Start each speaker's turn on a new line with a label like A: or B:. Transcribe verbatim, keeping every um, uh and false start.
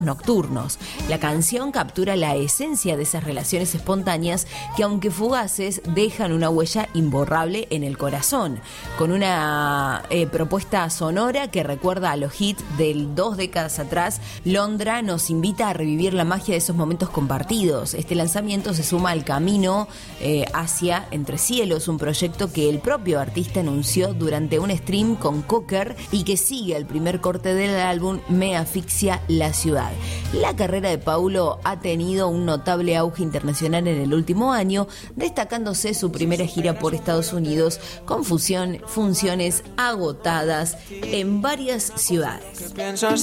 A: nocturnos. La canción captura la esencia de esas relaciones espontáneas que, aunque fugaces, dejan una huella imborrable en el corazón, con una eh, propuesta sonora que recuerda a los hits del dos décadas atrás. Londra nos invita a revivir la magia de esos momentos compartidos. Este lanzamiento se suma al camino eh, hacia Entre Cielos, un proyecto que el propio artista anunció durante un stream con Cocker y que sigue el primer corte del álbum Me Asfixia la Ciudad. La carrera de Paulo ha tenido un notable auge internacional en el último año, destacándose su primera gira por Estados Unidos con fusión, funciones agotadas en varias ciudades.